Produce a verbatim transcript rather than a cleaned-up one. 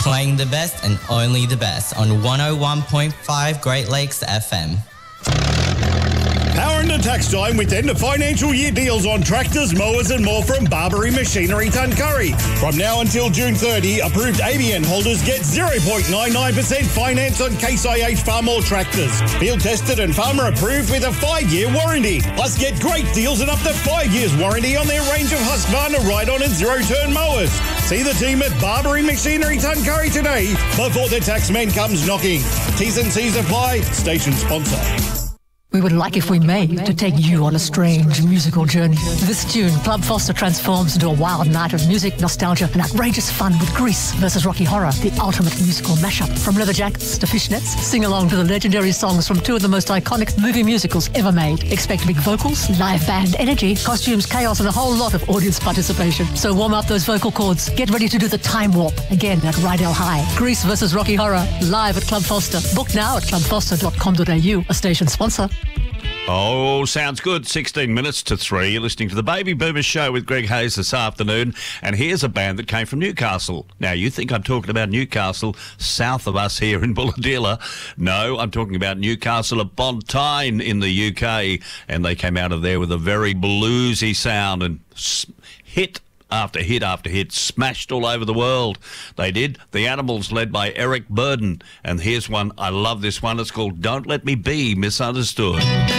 Playing the best and only the best on one oh one point five Great Lakes F M. Power into tax time with end of financial year deals on tractors, mowers and more from Barbary Machinery Tuncurry. From now until June thirtieth, approved A B N holders get zero point nine nine percent finance on Case I H Farmall tractors. Field tested and farmer approved with a five-year warranty. Plus get great deals and up to five years warranty on their range of Husqvarna ride-on and zero-turn mowers. See the team at Barbary Machinery Tuncurry today before the taxman comes knocking. T's and C's apply. Station sponsor. We would like, if we may, to take you on a strange musical journey. This June, Club Foster transforms into a wild night of music, nostalgia, and outrageous fun with Grease versus Rocky Horror, the ultimate musical mashup. From leather jackets to fishnets, sing along to the legendary songs from two of the most iconic movie musicals ever made. Expect big vocals, live band energy, costumes, chaos, and a whole lot of audience participation. So warm up those vocal cords. Get ready to do the time warp again at Rydell High. Grease versus Rocky Horror, live at Club Foster. Book now at club foster dot com dot a u, a station sponsor. Oh, sounds good. sixteen minutes to three. You're listening to the Baby Boomers Show with Greg Hayes this afternoon. And here's a band that came from Newcastle. Now, you think I'm talking about Newcastle, south of us here in Bulahdelah. No, I'm talking about Newcastle upon Tyne in the U K. And they came out of there with a very bluesy sound and hit after hit after hit, smashed all over the world. They did. The Animals, led by Eric Burden. And here's one, I love this one. It's called Don't Let Me Be Misunderstood.